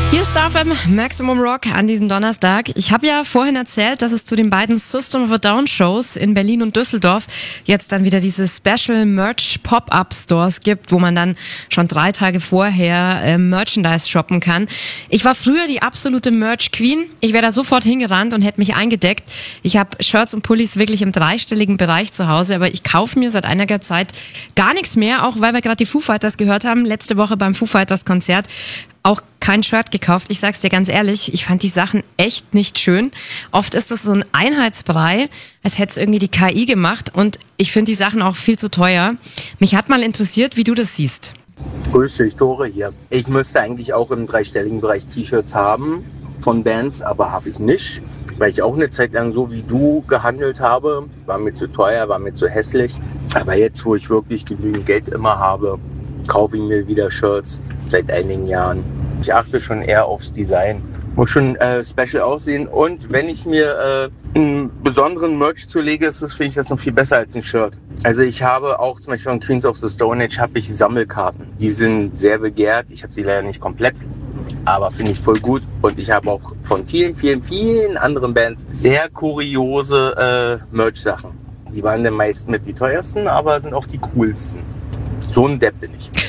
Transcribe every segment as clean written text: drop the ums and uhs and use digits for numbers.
Hier ist FM Maximum Rock an diesem Donnerstag. Ich habe ja vorhin erzählt, dass es zu den beiden System of a Down Shows in Berlin und Düsseldorf jetzt dann wieder diese Special Merch Pop-Up Stores gibt, wo man dann schon 3 Tage vorher Merchandise shoppen kann. Ich war früher die absolute Merch Queen. Ich wäre da sofort hingerannt und hätte mich eingedeckt. Ich habe Shirts und Pullis wirklich im 3-stelligen Bereich zu Hause, aber ich kaufe mir seit einiger Zeit gar nichts mehr, auch weil wir gerade die Foo Fighters gehört haben. Letzte Woche beim Foo Fighters Konzert auch kein Shirt gekauft. Ich sag's dir ganz ehrlich, ich fand die Sachen echt nicht schön. Oft ist das so ein Einheitsbrei, als hätte es irgendwie die KI gemacht, und ich finde die Sachen auch viel zu teuer. Mich hat mal interessiert, wie du das siehst. Grüß dich, Tore hier. Ich müsste eigentlich auch im 3-stelligen Bereich T-Shirts haben von Bands, aber habe ich nicht, weil ich auch eine Zeit lang so wie du gehandelt habe. War mir zu teuer, war mir zu hässlich. Aber jetzt, wo ich wirklich genügend Geld immer habe, kaufe ich mir wieder Shirts seit einigen Jahren. Ich achte schon eher aufs Design. Muss schon special aussehen. Und wenn ich mir einen besonderen Merch zulege, finde ich das noch viel besser als ein Shirt. Also ich habe auch zum Beispiel von Queens of the Stone Age habe ich Sammelkarten. Die sind sehr begehrt. Ich habe sie leider nicht komplett, aber finde ich voll gut. Und ich habe auch von vielen, vielen, vielen anderen Bands sehr kuriose Merch-Sachen. Die waren dann meist mit die teuersten, aber sind auch die coolsten. So ein Depp bin ich.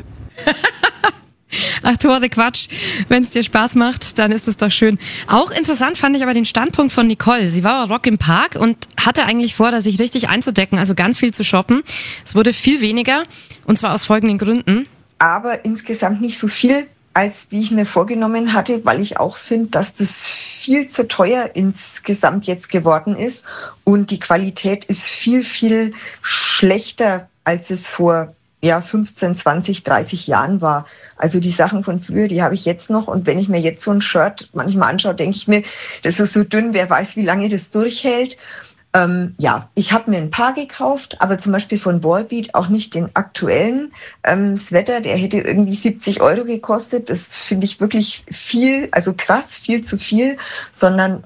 Ach, Tore, Quatsch. Wenn es dir Spaß macht, dann ist es doch schön. Auch interessant fand ich aber den Standpunkt von Nicole. Sie war bei Rock im Park und hatte eigentlich vor, da sich richtig einzudecken, also ganz viel zu shoppen. Es wurde viel weniger, und zwar aus folgenden Gründen. Aber insgesamt nicht so viel, als wie ich mir vorgenommen hatte, weil ich auch finde, dass das viel zu teuer insgesamt jetzt geworden ist. Und die Qualität ist viel, viel schlechter, als es vor 15, 20, 30 Jahren war. Also die Sachen von früher, die habe ich jetzt noch. Und wenn ich mir jetzt so ein Shirt manchmal anschaue, denke ich mir, das ist so dünn, wer weiß, wie lange das durchhält. Ich habe mir ein paar gekauft, aber zum Beispiel von Wallbeat auch nicht den aktuellen Sweater. Der hätte irgendwie 70 € gekostet. Das finde ich wirklich viel, also krass, viel zu viel. Sondern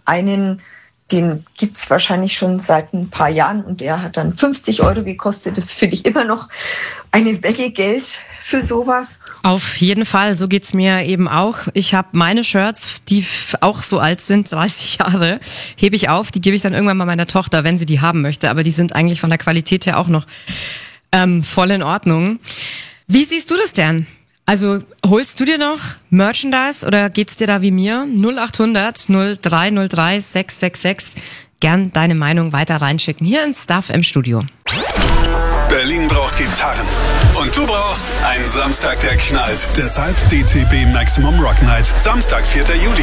den gibt's wahrscheinlich schon seit ein paar Jahren, und der hat dann 50 € gekostet. Das finde ich immer noch eine Menge Geld für sowas. Auf jeden Fall, so geht's mir eben auch. Ich habe meine Shirts, die auch so alt sind, 30 Jahre, hebe ich auf. Die gebe ich dann irgendwann mal meiner Tochter, wenn sie die haben möchte. Aber die sind eigentlich von der Qualität her auch noch voll in Ordnung. Wie siehst du das denn? Also holst du dir noch Merchandise oder geht's dir da wie mir? 0800 0303 666. Gern deine Meinung weiter reinschicken. Hier ins Stuff im Studio. Berlin braucht Gitarren. Und du brauchst einen Samstag, der knallt. Deshalb DTB Maximum Rock Night. Samstag, 4. Juli.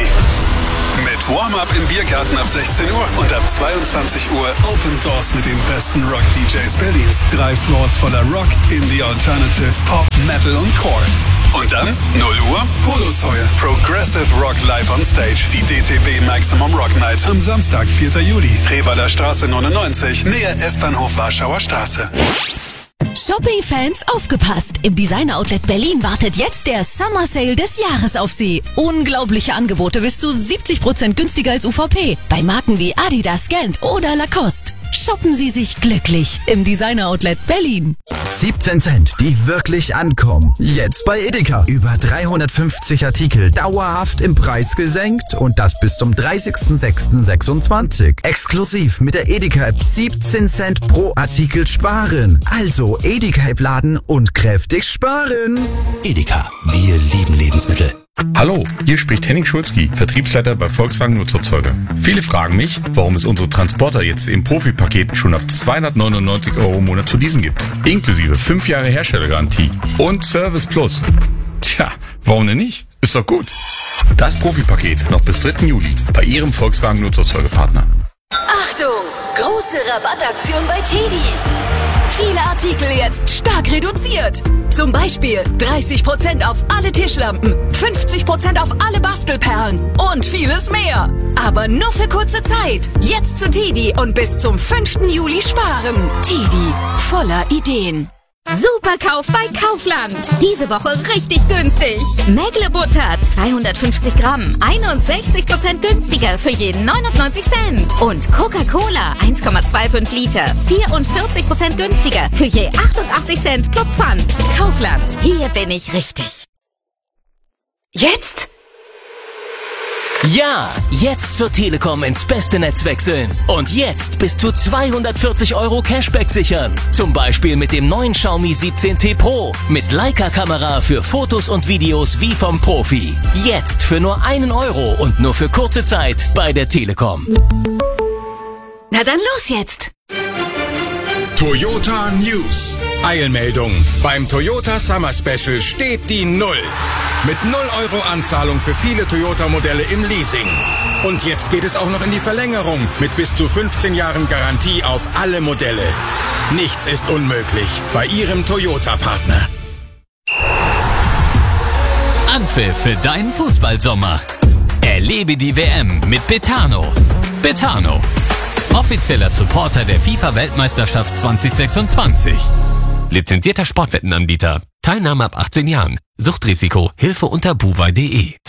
Mit Warm-Up im Biergarten ab 16 Uhr und ab 22 Uhr Open Doors mit den besten Rock-DJs Berlins. 3 Floors voller Rock, Indie, Alternative, Pop, Metal und Core. Und dann 0 Uhr Holosäule. Progressive Rock live on stage. Die DTB Maximum Rock Night am Samstag, 4. Juli. Revaler Straße 99, Nähe S-Bahnhof Warschauer Straße. Shopping-Fans, aufgepasst! Im Designer-Outlet Berlin wartet jetzt der Summer Sale des Jahres auf Sie. Unglaubliche Angebote bis zu 70% günstiger als UVP. Bei Marken wie Adidas, Gant oder Lacoste. Shoppen Sie sich glücklich im Designer-Outlet Berlin. 17 Cent, die wirklich ankommen. Jetzt bei Edeka. Über 350 Artikel dauerhaft im Preis gesenkt, und das bis zum 30.06.26. Exklusiv mit der Edeka-App 17 Cent pro Artikel sparen. Also Edeka-App laden und kräftig sparen. Edeka, wir lieben Lebensmittel. Hallo, hier spricht Henning Schulzki, Vertriebsleiter bei Volkswagen Nutzerzeuger. Viele fragen mich, warum es unsere Transporter jetzt im Profi-Paket schon ab 299 € im Monat zu leasen gibt. Inklusive 5 Jahre Herstellergarantie und Service Plus. Tja, warum denn nicht? Ist doch gut. Das Profi-Paket noch bis 3. Juli bei Ihrem Volkswagen Nutzerzeugerpartner. Achtung! Große Rabattaktion bei TEDi. Viele Artikel jetzt stark reduziert. Zum Beispiel 30% auf alle Tischlampen, 50% auf alle Bastelperlen und vieles mehr. Aber nur für kurze Zeit. Jetzt zu TEDi und bis zum 5. Juli sparen. TEDi, voller Ideen. Superkauf bei Kaufland. Diese Woche richtig günstig. Mägle-Butter 250 Gramm, 61% günstiger für jeden 99 Cent. Und Coca-Cola 1,25 Liter, 44% günstiger für je 88 Cent plus Pfand. Kaufland, hier bin ich richtig. Jetzt? Ja, jetzt zur Telekom ins beste Netz wechseln. Und jetzt bis zu 240 € Cashback sichern. Zum Beispiel mit dem neuen Xiaomi 17T Pro. Mit Leica-Kamera für Fotos und Videos wie vom Profi. Jetzt für nur 1 € und nur für kurze Zeit bei der Telekom. Na dann los jetzt! Toyota News. Eilmeldung. Beim Toyota Summer Special steht die 0. Mit 0 € Anzahlung für viele Toyota-Modelle im Leasing. Und jetzt geht es auch noch in die Verlängerung mit bis zu 15 Jahren Garantie auf alle Modelle. Nichts ist unmöglich bei Ihrem Toyota-Partner. Anpfiff für deinen Fußballsommer. Erlebe die WM mit Betano. Betano. Offizieller Supporter der FIFA-Weltmeisterschaft 2026. Lizenzierter Sportwettenanbieter. Teilnahme ab 18 Jahren. Suchtrisiko. Hilfe unter buwei.de.